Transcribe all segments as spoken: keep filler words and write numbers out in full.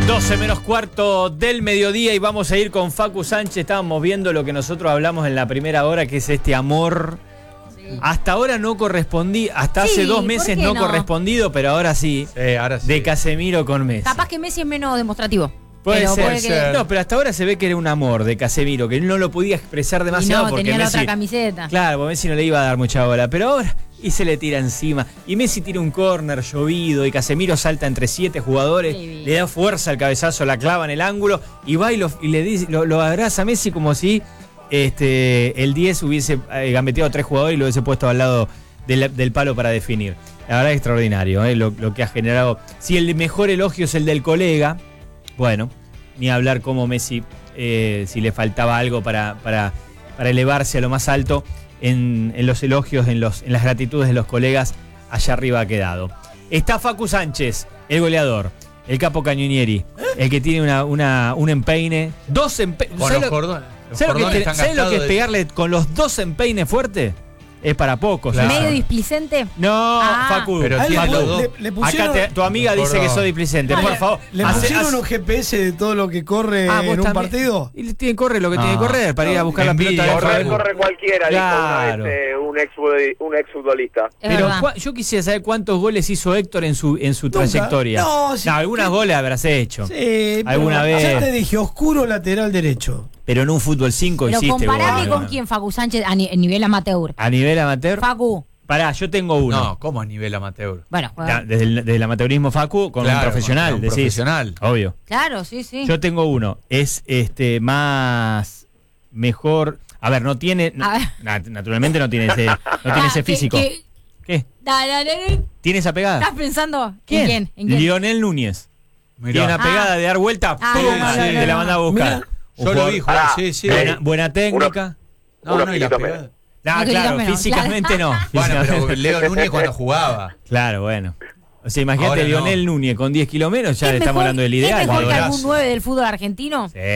doce menos cuarto del mediodía y vamos a ir con Facu Sánchez. Estábamos viendo lo que nosotros hablamos en la primera hora, que es este amor. Sí. Hasta ahora no correspondí, hasta sí, hace dos meses no, no correspondido, pero ahora sí, sí, ahora sí. De Casemiro con Messi. Capaz que Messi es menos demostrativo. Puede pero ser, puede ser. Que... No, pero hasta ahora se ve que era un amor de Casemiro, que él no lo podía expresar demasiado. Y no, porque tenía Messi, la otra camiseta. Claro, porque Messi no le iba a dar mucha bola, pero ahora... Y se le tira encima. Y Messi tira un córner llovido y Casemiro salta entre siete jugadores, sí, le da fuerza al cabezazo, la clava en el ángulo y va y, lo, y le dice, lo, lo abraza a Messi como si este, el diez hubiese eh, gambeteado a tres jugadores y lo hubiese puesto al lado del, del palo para definir. La verdad es extraordinario eh, lo, lo que ha generado. Si el mejor elogio es el del colega, bueno, ni hablar como Messi, eh, si le faltaba algo para, para, para elevarse a lo más alto. En, en los elogios, en, los, en las gratitudes de los colegas, allá arriba ha quedado. Está Facu Sánchez, el goleador, el capo Cañonieri, el que tiene una, una, un empeine, dos empeines. Con los cordones. ¿Sabes lo que, ¿sabes lo que es pegarle de... con los dos empeines fuertes? Es para pocos. Claro. ¿Medio displicente? No, ah. Facu. Pero Facu, le, le pusieron... Acá te, tu amiga dice que soy displicente. No, por le, favor. ¿Le hace, pusieron hace... un G P S de todo lo que corre ah, en un también. partido? Y tiene que correr lo que no. tiene que correr para no, ir a buscar la pelota. Corre, corre cualquiera, claro. dijo una vez eh, un ex un exfutbolista. Pero yo quisiera saber cuántos goles hizo Héctor en su en su trayectoria. No, sí, no, algunas que... goles habrás hecho. Sí, alguna vez. Ya te dije, oscuro lateral derecho. Pero en un fútbol cinco Pero hiciste. comparame con quién, Facu Sánchez, a, ni, a nivel amateur. ¿A nivel amateur? Facu. Pará, yo tengo uno. No, ¿cómo a nivel amateur? Bueno, ya, desde, el, desde el amateurismo Facu con claro, un profesional. Con un decís, profesional. Obvio. Claro, sí, sí. Yo tengo uno. Es este más mejor. A ver, no tiene. No, naturalmente no tiene ese, no tiene ah, ese físico. ¿Qué? ¿Qué? Da, da, da, da. ¿Tiene esa pegada? ¿Estás pensando? ¿Quién? ¿En quién? ¿En quién? Lionel Núñez. Mirá. Tiene una pegada ah. de dar vuelta. Ah, ¡pum! no, no, sí, no, te no, la manda a buscar. Yo lo vi, Juan. Sí, sí. Buena, buena técnica. Uno, no, uno no, y la pegada. Ah, no, claro, menos, físicamente claro. no. Bueno, pero Leo Núñez cuando jugaba. Claro, bueno. O sea, imagínate Lionel no. Núñez con diez kilómetros, ya le estamos hablando del ideal. ¿Es mejor que algún nueve del fútbol argentino? Sí.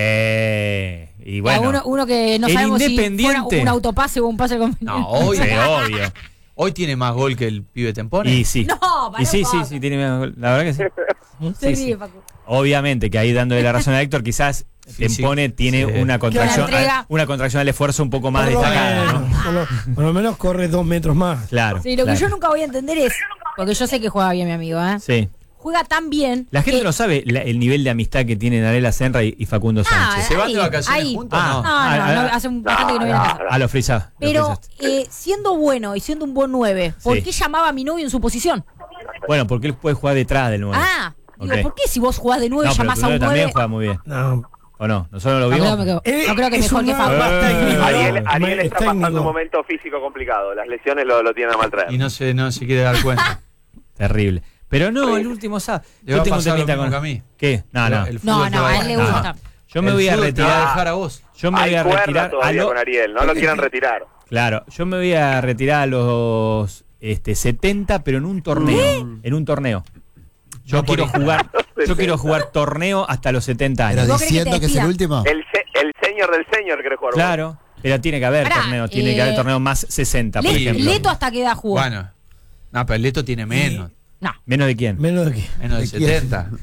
Y bueno. Uno, uno que no sabemos si fuera un autopase o un pase con... No, hoy, sí, obvio. Hoy tiene más gol que el pibe Tempone. Y sí. No, para y sí, sí, sí, tiene más gol. La verdad que sí. sí, sí, sí. Obviamente que ahí dándole la razón a Héctor, quizás Tempone tiene sí. una contracción una contracción al esfuerzo un poco más por destacada. Lo, ¿no? por, lo, por lo menos corre dos metros más. Claro. Sí, lo claro. que yo nunca voy a entender es, porque yo sé que juega bien mi amigo, ¿eh? Sí. Juega tan bien. La gente que... no sabe la, el nivel de amistad que tienen Arela Senra y, y Facundo ah, Sánchez. ¿Se van de vacaciones ahí. juntos? Ah, no, no, ah, no, ah, no hace un bastante que no viene a casa. Ah, lo frisa. Pero eh, siendo bueno y siendo un buen nueve, ¿por sí. qué llamaba a mi novio en su posición? Bueno, porque él puede jugar detrás del nueve. Ah, digo, okay. ¿por qué si vos jugás de nueve no, llamás a un nueve? También juega muy bien. No. ¿O no? ¿Nosotros lo vimos? No creo, que, no creo que mejor que Facu. Eh, Ariel, Ariel está pasando un momento físico complicado. Las lesiones lo, lo tienen a maltraer. Y no se, no se quiere dar cuenta. Terrible. Pero no, el último sábado. Yo tengo un temita con a mí. ¿Qué? No, no. No, no, a él le gusta. Yo me voy a retirar. A dejar a vos. Yo me voy a retirar a lo... con Ariel, no lo quieran retirar. Claro, yo me voy a retirar a los este, setenta, pero en un torneo. ¿Qué? En un torneo. Yo no quiero jugar, yo quiero jugar torneo hasta los setenta años. Pero diciendo que, que es el último. El, se, el señor del señor quiere jugar. Claro, pero tiene que haber Pará, torneos, tiene eh, que haber torneos más sesenta, por Le, ejemplo. Leto hasta qué edad jugó. Bueno, no, pero Leto tiene menos. No. ¿Menos de quién? Menos de quién. Menos de, de setenta.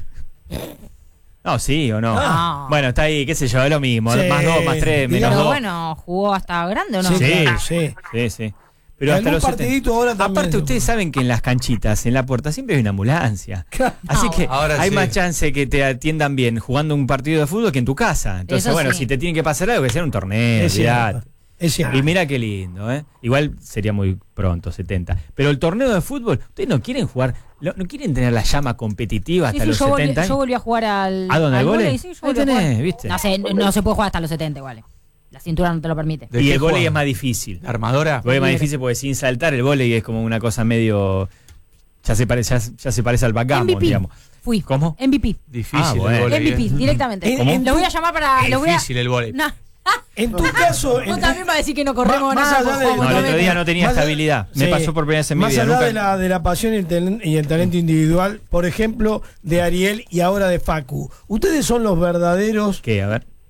No, sí o no. no. Bueno, está ahí, qué sé yo, es lo mismo. Sí. Más dos, más tres, menos pero dos. bueno, jugó hasta grande, ¿o no? Sí, Sí, claro. sí. sí, sí. Pero hasta los partidito ahora también. Aparte, ustedes saben que en las canchitas, en la puerta, siempre hay una ambulancia. Claro. Así No, que ahora hay sí. más chance que te atiendan bien jugando un partido de fútbol que en tu casa. Entonces, Eso bueno, sí. si te tienen que pasar algo, que sea un torneo. Es cierto. Es cierto. Y mira qué lindo, ¿eh? Igual sería muy pronto, setenta. Pero el torneo de fútbol, ¿ustedes no quieren jugar? ¿No quieren tener la llama competitiva hasta sí, sí, los yo setenta volví, años? yo volví a jugar al. ¿A dónde? ¿Al vóley? Sí, yo Ahí volví a tenés, jugar. ¿viste? No, sé, no, no se puede jugar hasta los setenta igual. La cintura no te lo permite. ¿De Y qué el vóley juegan? es más difícil. ¿La armadora? El vóley es más difícil porque sin saltar el vóley es como una cosa medio... Ya se parece, ya, ya se parece al backgammon, M V P. digamos. Fui. ¿Cómo? M V P. Difícil Ah, bueno. el vóley. M V P, ¿eh? directamente. ¿Cómo? Lo voy a llamar para. Es lo voy a... difícil el vóley. No. En tu caso. Vos en también vas a decir que no corremos más nada. allá por de- favor, No, el otro me- día no tenía Más allá- estabilidad. Me sí. pasó por primera vez en mi Más vida. allá Nunca... de, la, de la pasión y el, talen- y el talento individual, por ejemplo, de Ariel y ahora de Facu. Ustedes son los verdaderos ¿Qué? A ver.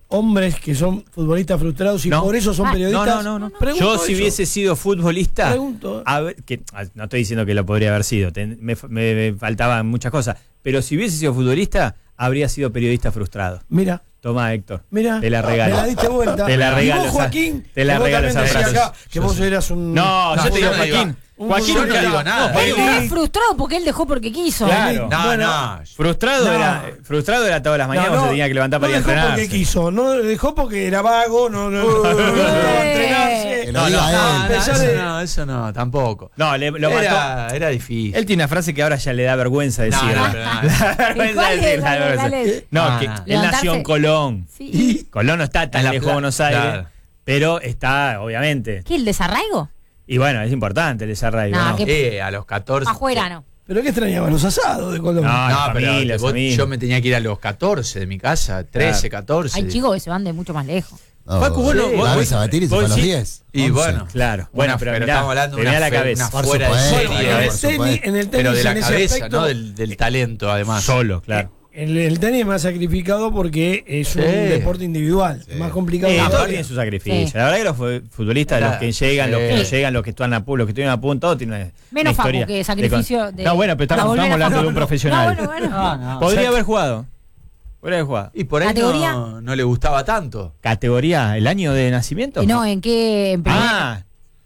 hombres que son futbolistas frustrados y No. por eso son Ah, periodistas? No, no, no. no. Pregunto Yo si eso. hubiese sido futbolista, Pregunto. a ver, que, no estoy diciendo que lo podría haber sido, ten- me, me- me faltaban muchas cosas, pero si hubiese sido futbolista, habría sido periodista frustrado. Mira, Toma, Héctor. mira. Te la regalo. Me la diste vuelta. Te la Y regalo vos, esa- Joaquín, te la que vos regalo también esa decías frase. acá que vos eras un... No, No, yo te yo digo no digo- Joaquín. un Joaquín Yo no nunca digo nada. no, Él Joaquín- es frustrado porque él dejó porque quiso. Claro. No, Bueno, no. Frustrado No. era frustrado era todas las mañanas, No, no, se tenía que levantar no para ir a dejó entrenar. porque quiso, no dejó porque era vago, no, no, no, no, no, no, no, entrenarse. Que lo diga él. No, A pesar eso de- no, eso no, tampoco. No, le, lo mató. Era, era difícil. Él tiene una frase que ahora ya le da vergüenza No, decir. no, pero no. Le da vergüenza cuál es? decir, le da Dale, vergüenza. dale. No, Ah, que no. él Levantarse. nació en Colón. Sí. Colón no está tan En la lejos de pla- Buenos Aires, claro. pero está, obviamente. ¿Qué, el desarraigo? Y bueno, es importante el desarraigo. No, ¿no? qué- Eh, a los catorce. Afuera no. ¿Pero qué extrañaban los asados de Colón? No, No, la pero familia, los vos- amigos. yo me tenía que ir a los catorce de mi casa, trece, Claro. catorce. Hay chicos que se van de mucho más lejos. No, Facu, vos no- sí. vos- Gaby vos- Sabatini se vos fue a los sí- diez. Y once. bueno, Claro. Bueno, Una- pero, pero mirá, estamos hablando de te una, viene a la fe- cabeza. una Por fuera de supuesto, serie. Bueno, en por el ¿ves? tenis, supuesto. en el tenis Pero de la en ese cabeza, aspecto, no del, del talento, además. Solo, claro. El, el tenis es más sacrificado porque es un Sí. deporte individual, Sí. es más complicado. Eh, que todo todo. tiene su sacrificio. Sí. La verdad que los fu- futbolistas, Claro. los que llegan, los que no Sí. llegan, los que están a punto, los que estuvieron a punto, todos tienen una, Menos una Facu, historia. que sacrificio de- de- No, bueno, pero para estamos, volver estamos a hablando Facu. de un No, profesional. bueno, bueno. No, no. Podría O sea, haber jugado. Podría haber jugado. Y por ahí ¿Categoría? no, no le gustaba tanto. ¿Categoría? ¿El año de nacimiento? Y no, ¿en qué? ¿En primer- Ah,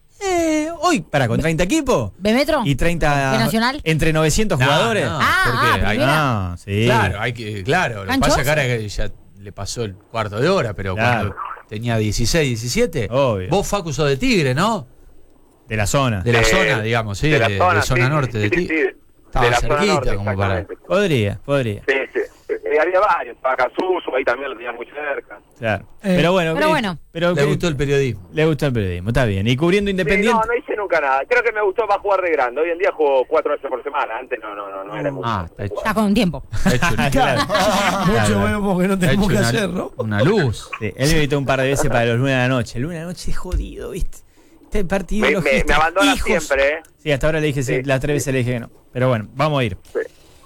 eh, hoy, para, con treinta equipos. ¿B-Metro? Y treinta. ¿De Nacional? Entre novecientos No, jugadores. no, Ah, porque ah, hay- primera. No, sí. Claro, hay que, claro. Lo que ¿Canchos? pasa es que ahora que ya le pasó el cuarto de hora, pero Claro. cuando tenía dieciséis, diecisiete, Obvio. vos Facu sos de Tigre, ¿no? De la zona. De la Eh, zona, digamos, sí, de, de zona, sí, norte de sí, sí, Tigre. sí, Estaba de la zona cerquita, norte, como para. exactamente. Podría, podría. Sí, sí. Eh, había varios, estaba Casuso, ahí también lo tenía muy cerca. Claro. Eh, pero bueno. pero eh, bueno. pero Le que- gustó el periodismo. Le gustó el periodismo, está bien. Y cubriendo Sí, Independiente. no, no hice nunca nada. Creo que me gustó más jugar de grande. Hoy en día juego cuatro veces por semana. Antes no, no, no, no era mucho. Ah, está hecho. Está con tiempo. Está hecho, una- Claro. Mucho Claro. menos porque no está tenemos hecho que una, hacer, ¿no? una luz. Sí, él me invitó un par de veces para los lunes de la noche. El lunes de la noche es jodido, ¿viste? Este partido. Me, me, logística, me abandona hijos. siempre, ¿eh? Sí, hasta ahora le dije, sí, Sí. las tres veces le dije que no. Pero bueno, vamos a ir. Sí.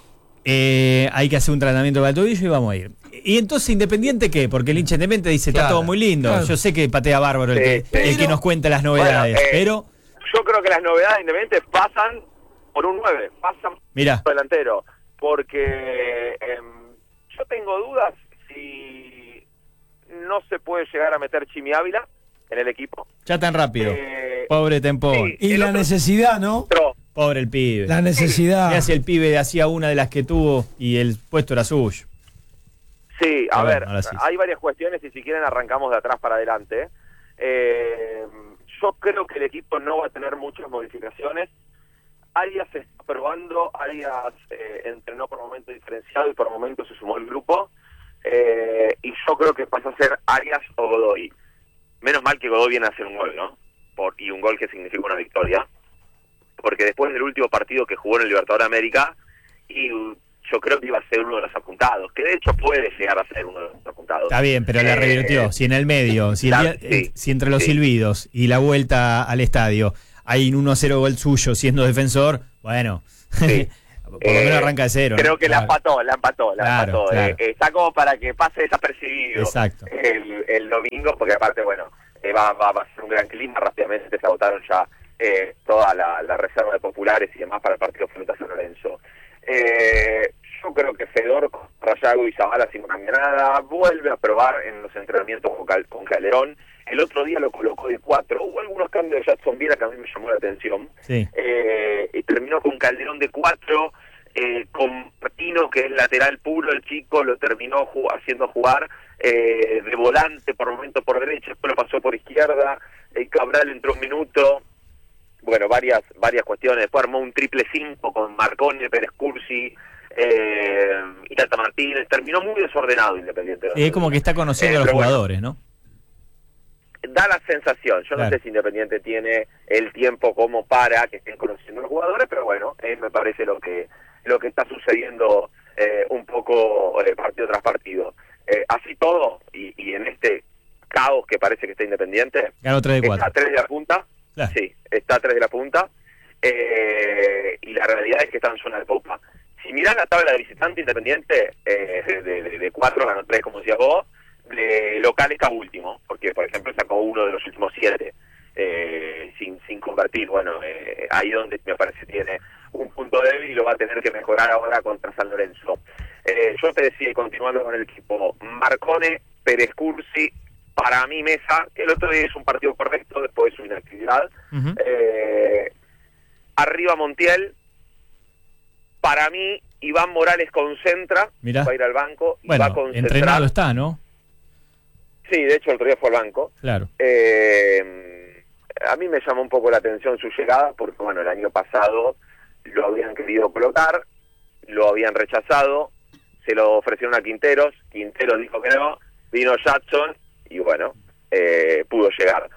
Eh, hay que hacer un tratamiento para el tobillo y vamos a ir. ¿Y entonces Independiente qué? Porque el hincha Independiente dice, está Claro, todo muy lindo. claro. Yo sé que patea bárbaro el, Sí, que, sí. el que nos cuenta las novedades, Bueno, eh, pero Yo creo que las novedades independientes pasan por un nueve, pasan Mirá. por delantero. Porque em, yo tengo dudas si no se puede llegar a meter Chimi Ávila en el equipo. ya tan rápido. Eh, Pobre Tempón. sí. Y El la otro- necesidad, ¿no? Otro, Pobre el pibe. La necesidad. ¿Qué hacía el pibe? Hacía una de las que tuvo y el puesto era suyo. Sí, a Ah, ver, bueno, ahora sí. hay varias cuestiones y si quieren arrancamos de atrás para adelante. Eh, yo creo que el equipo no va a tener muchas modificaciones. Arias está probando, Arias eh, entrenó por momentos diferenciado y por momentos se sumó al grupo. Eh, y yo creo que pasa a ser Arias o Godoy. Menos mal que Godoy viene a hacer un gol, ¿no? Por, y un gol que significa una victoria. Porque después del último partido que jugó en el Libertadores de América, y yo creo que iba a ser uno de los apuntados, que de hecho puede llegar a ser uno de los apuntados. Está bien, pero la Eh, revirtió. Si en el medio, si, el la- día- sí, eh, si entre los sí. silbidos y la vuelta al estadio hay un uno a cero gol suyo siendo defensor, bueno, Sí. por lo menos Eh, arranca de cero. ¿no? Creo que la Claro. empató, la empató, la Claro, empató. claro. Eh, eh, está como para que pase desapercibido Exacto. el, el domingo, porque aparte, bueno, eh, va, va, va a ser un gran clima. Rápidamente se agotaron ya eh, toda la, la reserva de populares y demás para el partido frente a San Lorenzo. Eh, yo creo que Fedor, Rayago y Zavala sin cambia nada, vuelve a probar en los entrenamientos con, Cal- con Calderón. El otro día lo colocó de cuatro. Hubo algunos cambios de Jackson Viera que a mí me llamó la atención. Sí. Eh, y terminó con Calderón de cuatro, eh, con Martino, que es lateral puro, el chico lo terminó ju- haciendo jugar eh, de volante por momento por derecha, después lo pasó por izquierda, eh, Cabral entró un minuto, bueno, varias varias cuestiones, después armó un triple cinco con Marcone, Pérez Cursi, eh, y Tata Martínez, terminó muy desordenado Independiente. Es como que está conociendo Eh, a los pero bueno, jugadores, ¿no? da la sensación, yo Claro. no sé si Independiente tiene el tiempo como para que estén conociendo a los jugadores, pero bueno, eh, me parece lo que lo que está sucediendo eh, un poco eh, partido tras partido. Eh, así todo, y, y en este caos que parece que está Independiente, Ganó tres de está a cuatro. tres de la punta, Claro. sí, está a tres de la punta, eh, y la realidad es que está en zona de popa. Si mirás la tabla de visitante Independiente, eh, de, de, de cuatro ganó tres, como decías vos, de, Eh, local está último, porque por ejemplo sacó uno de los últimos siete eh, sin, sin convertir. Bueno, eh, ahí donde me parece tiene un punto débil y lo va a tener que mejorar ahora contra San Lorenzo. Eh, yo te decía, y continuando con el equipo, Marcone, Pérez Cursi, para mí Mesa, que el otro día es un partido correcto después de su inactividad. Uh-huh. eh, arriba Montiel, para mí Iván Morales concentra, Mirá. va a ir al banco y bueno, va a concentrar. Entrenado está, ¿no? Sí, de hecho el otro día fue al banco. Claro. Eh, a mí me llamó un poco la atención su llegada, porque bueno, el año pasado lo habían querido colocar, lo habían rechazado, se lo ofrecieron a Quinteros, Quinteros dijo que no, vino Jackson y bueno, eh, pudo llegar.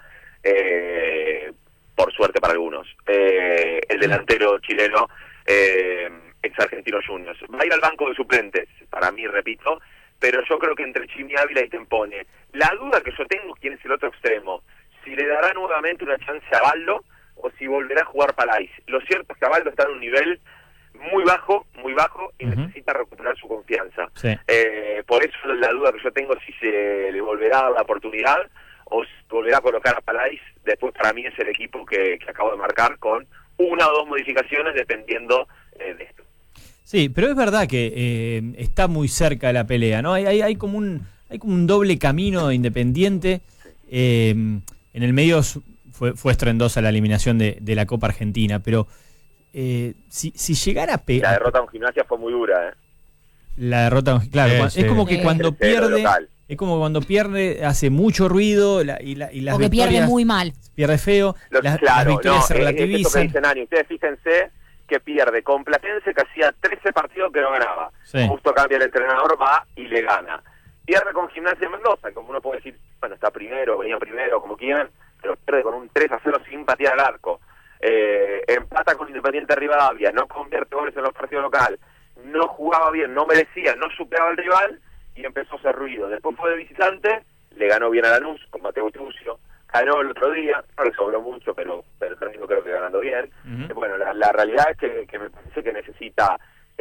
Eh, por suerte para algunos. Eh, el delantero chileno eh, ex Argentino Juniors. Va a ir al banco de suplentes, para mí, repito, pero yo creo que entre Chimi Ávila y Tempone. La duda que yo tengo, quién es el otro extremo, si le dará nuevamente una chance a Baldo o si volverá a jugar Palais. Lo cierto es que Baldo está en un nivel muy bajo, muy bajo y uh-huh. necesita recuperar su confianza. Sí. Eh, por eso la duda que yo tengo si se le volverá a dar la oportunidad o si volverá a colocar a Palais. Después para mí es el equipo que, que acabo de marcar con una o dos modificaciones dependiendo eh, de esto. Sí, pero es verdad que eh, está muy cerca de la pelea, ¿no? Hay, hay, hay como un hay como un doble camino Independiente. Eh, en el medio fue, fue estrendosa la eliminación de, de la Copa Argentina, pero eh, si, si llegara a pegar... La derrota en Gimnasia fue muy dura, ¿eh? La derrota, claro, sí, es sí. como que sí. cuando pierde... Local. Es como cuando pierde, hace mucho ruido la, y, la, y las o que pierde muy mal. Pierde feo, Lo, las, claro, las victorias no, se relativizan. Es, es Nani. Ustedes fíjense que pierde con Platense, que hacía trece partidos que no ganaba. Sí. Justo cambia el entrenador, va y le gana. Pierde con Gimnasia Mendoza, como uno puede decir, bueno, está primero, venía primero, como quieran, pero pierde con un tres a cero sin patear al arco. Eh, empata con Independiente Rivadavia, no convierte goles en los partidos locales, no jugaba bien, no merecía, no superaba al rival, y empezó a hacer ruido. Después fue de visitante, le ganó bien a Lanús con Mateo Tucio, ganó el otro día, no le sobró mucho, pero, pero terminó creo que ganando bien. Uh-huh. Eh, bueno, la, la realidad es que, que me parece que necesita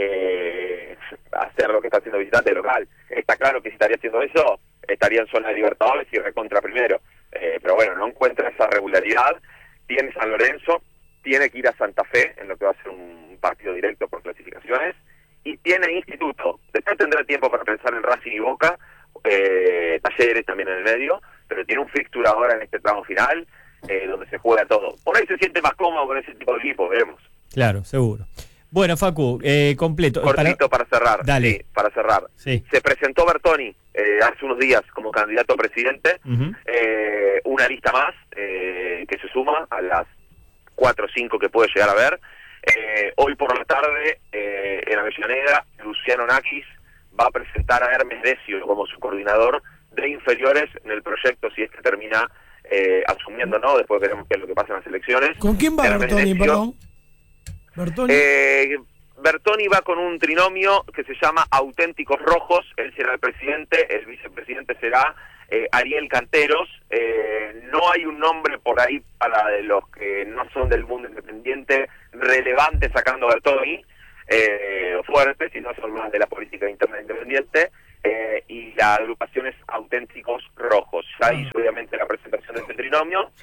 eh, hacer lo que está haciendo visitante local. Está claro que si estaría haciendo eso, estaría en zona de Libertadores y recontra primero. Eh, pero bueno, no encuentra esa regularidad. Tiene San Lorenzo, tiene que ir a Santa Fe, en lo que va a ser un partido directo por clasificaciones, y tiene Instituto. Después tendrá tiempo para pensar en Racing y Boca, eh, Talleres también en el medio, pero tiene un fixture ahora en este tramo final, eh, donde se juega todo. Por ahí se siente más cómodo con ese tipo de equipo, veremos. Claro, seguro. Bueno, Facu, eh, completo. Cortito para, para cerrar. Dale. Sí, para cerrar. Sí. Se presentó Bertoni eh, hace unos días como candidato a presidente, uh-huh. eh, una lista más eh, que se suma a las cuatro o cinco que puede llegar a ver. Eh, hoy por la tarde, eh, en Avellaneda, Luciano Nakis va a presentar a Hermes Decio como su coordinador de inferiores en el proyecto, si es que termina eh, asumiendo, ¿no? Después veremos qué es lo que pasa en las elecciones. ¿Con quién va Hermes Bertoni, Decio, perdón? Bertoni. Eh, Bertoni va con un trinomio que se llama Auténticos Rojos. Él será el presidente, el vicepresidente será eh, Ariel Canteros. Eh, no hay un nombre por ahí para de los que no son del mundo independiente relevante sacando a Bertoni eh, fuerte, sino son más de la política interna independiente. Eh, y la agrupación es Auténticos Rojos. Ya hizo obviamente la presentación de este trinomio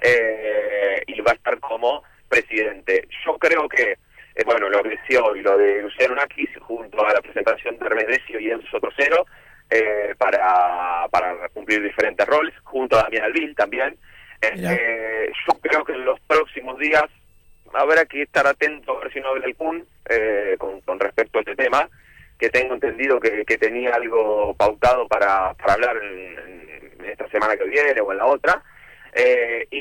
eh, y va a estar como presidente. Yo creo que, eh, bueno, lo que decía hoy, lo de Luciano Nakis, junto a la presentación de Hermes Decio y Enzo Trocero, eh, para, para cumplir diferentes roles, junto a Damián Alvil también. Eh, eh, yo creo que en los próximos días habrá que estar atento a ver si no habla el Kun eh, con, con respecto a este tema, que tengo entendido que, que tenía algo pautado para, para hablar en, en esta semana que viene o en la otra. Eh, y